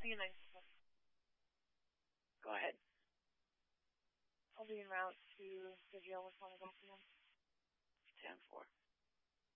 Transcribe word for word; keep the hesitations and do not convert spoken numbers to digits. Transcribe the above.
be a nice one. Go ahead. I'll be en route to the jail with one of them. ten four.